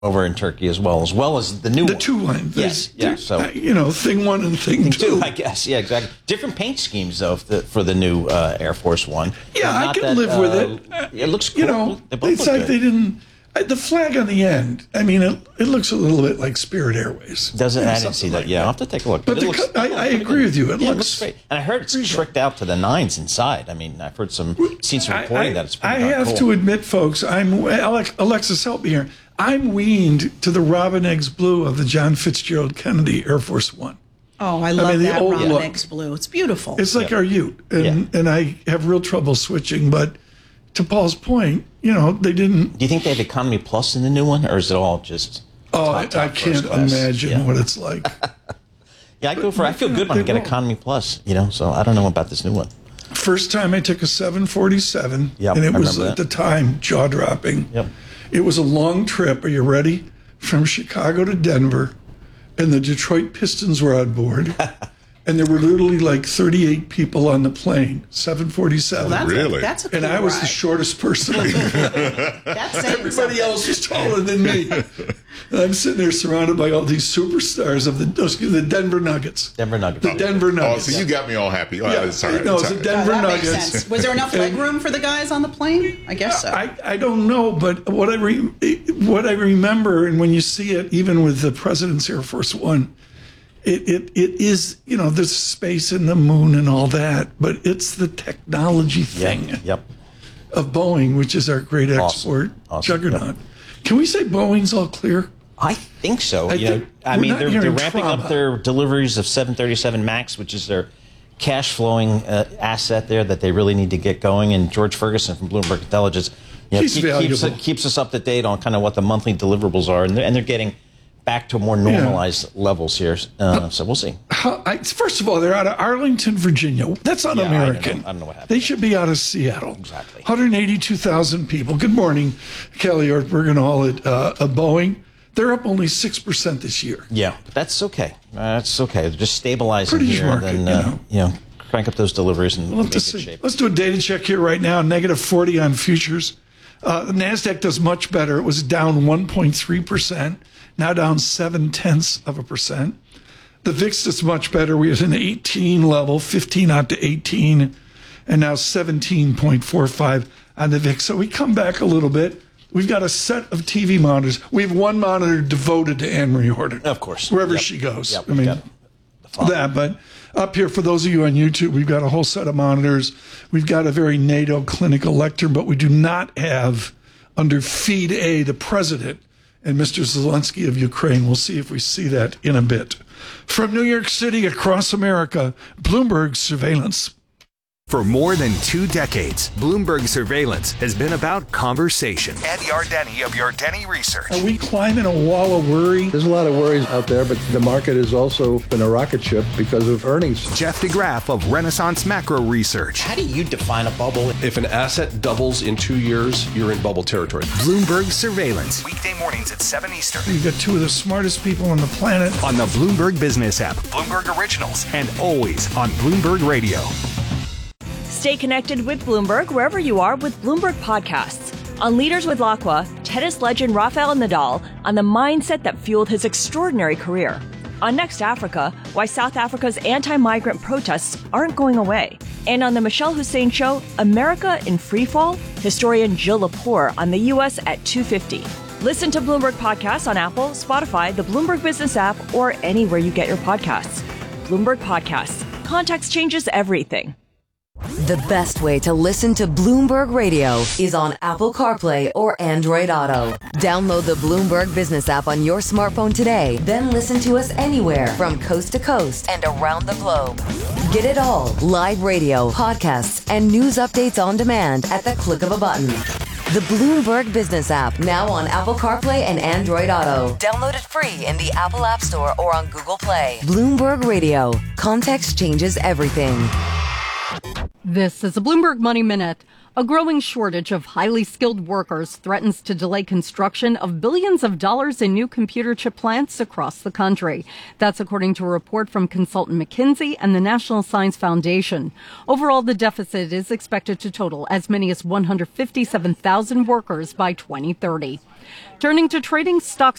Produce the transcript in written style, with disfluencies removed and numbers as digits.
over in Turkey as well as the new one. The two line. Yes. So thing one and thing two. I guess. Yeah, exactly. Different paint schemes though for the new Air Force One. Yeah, I can live with it. It looks cool. It's like they didn't. The flag on the end. I mean, it looks a little bit like Spirit Airways. Doesn't I didn't see that? Yeah, I'll have to take a look. But I agree with you. It looks great, and I heard it's tricked out to the nines inside. I mean, I've heard seen some reporting that it's pretty I have cool. to admit, folks, Alexis, help me here. I'm weaned to the Robin Eggs blue of the John Fitzgerald Kennedy Air Force One. Oh, I love that Robin Eggs blue. It's beautiful. It's like our Ute, and I have real trouble switching. But to Paul's point, they didn't. Do you think they have Economy Plus in the new one, or is it all just? Oh, I can't imagine what it's like. I feel good when I get Economy Plus. So I don't know about this new one. First time I took a 747, and it was at the time jaw dropping. Yep. It was a long trip. Are you ready? From Chicago to Denver, and the Detroit Pistons were on board. And there were literally like 38 people on the plane, 747. Well, really? That's a cool and I was ride. the shortest person. Everybody else was taller than me. And I'm sitting there surrounded by all these superstars of the Denver Nuggets. Denver Nuggets. The Denver Nuggets. Oh, so you got me all happy. It's the Denver that Nuggets. makes sense. Was there enough leg room for the guys on the plane? I guess so. I don't know, but what I remember, and when you see it, even with the President's Air Force One, it is, there's space in the moon and all that, but it's the technology thing of Boeing, which is our great export juggernaut. Yep. Can we say Boeing's all clear? I think so. They're ramping up their deliveries of 737 MAX, which is their cash flowing asset there that they really need to get going. And George Ferguson from Bloomberg Intelligence keeps us up to date on kind of what the monthly deliverables are, and they're getting back to more normalized levels here. So we'll see. First of all, they're out of Arlington, Virginia. That's un-American. I don't know what happened. They should be out of Seattle. Exactly. 182,000 people. Good morning, Kelly Ortberg and all at Boeing. They're up only 6% this year. Yeah, but that's okay. That's okay. They're just stabilizing British here. Market, then, crank up those deliveries and make it shape. Let's do a data check here right now. -40 on futures. The NASDAQ does much better. It was down 1.3%. Now down 0.7%. The VIX does much better. We had an 18 level, 15 out to 18, and now 17.45 on the VIX. So we come back a little bit. We've got a set of TV monitors. We have one monitor devoted to Anne-Marie Horton. Of course. Wherever she goes. Yep, but up here, for those of you on YouTube, we've got a whole set of monitors. We've got a very NATO clinical lecture, but we do not have, under Feed A, the president and Mr. Zelensky of Ukraine. We'll see if we see that in a bit. From New York City across America, Bloomberg Surveillance. For more than 2 decades, Bloomberg Surveillance has been about conversation. Ed Yardeni of Yardeni Research. Are we climbing a wall of worry? There's a lot of worries out there, but the market has also been a rocket ship because of earnings. Jeff DeGraff of Renaissance Macro Research. How do you define a bubble? If an asset doubles in 2 years, you're in bubble territory. Bloomberg Surveillance. Weekday mornings at 7 Eastern. You've got two of the smartest people on the planet. On the Bloomberg Business app, Bloomberg Originals, and always on Bloomberg Radio. Stay connected with Bloomberg wherever you are with Bloomberg Podcasts. On Leaders with Lacqua, tennis legend Rafael Nadal on the mindset that fueled his extraordinary career. On Next Africa, why South Africa's anti-migrant protests aren't going away. And on the Michelle Hussein Show, America in Freefall, historian Jill Lepore on the U.S. at 2:50. Listen to Bloomberg Podcasts on Apple, Spotify, the Bloomberg Business app, or anywhere you get your podcasts. Bloomberg Podcasts. Context changes everything. The best way to listen to Bloomberg Radio is on Apple CarPlay or Android Auto. Download the Bloomberg Business app on your smartphone today, then listen to us anywhere from coast to coast and around the globe. Get it all, live radio, podcasts, and news updates on demand at the click of a button. The Bloomberg Business app, now on Apple CarPlay and Android Auto. Download it free in the Apple App Store or on Google Play. Bloomberg Radio. Context changes everything. This is a Bloomberg Money Minute. A growing shortage of highly skilled workers threatens to delay construction of billions of dollars in new computer chip plants across the country. That's according to a report from consultant McKinsey and the National Science Foundation. Overall, the deficit is expected to total as many as 157,000 workers by 2030. Turning to trading, stocks